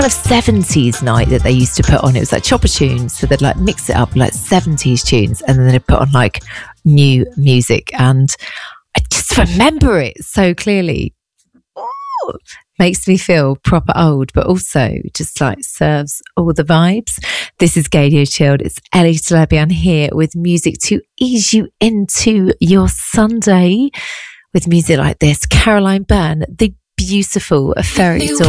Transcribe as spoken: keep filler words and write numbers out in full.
of seventies night that they used to put on. It was like chopper tunes, so they'd like mix it up like seventies tunes, and then they'd put on like new music. And I just remember it so clearly. Ooh, makes me feel proper old, but also just like serves all the vibes. This is Gadio Chilled. It's Ellie Telebian here with music to ease you into your Sunday with music like this. Caroline Byrne, the beautiful Fairy Dawn.